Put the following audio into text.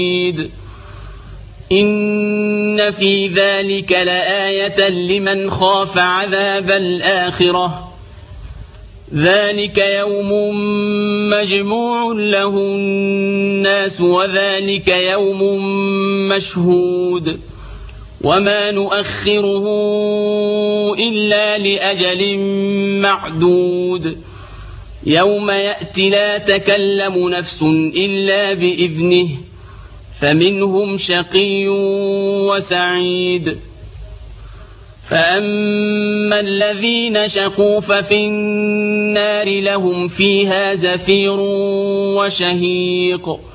إن في ذلك لآية لمن خاف عذاب الآخرة ذلك يوم مجموع له الناس وذلك يوم مشهود وما نؤخره إلا لأجل معدود يوم يأتي لا تكلم نفس إلا بإذنه فمنهم شقي وسعيد فأما الذين شقوا ففي النار لهم فيها زفير وشهيق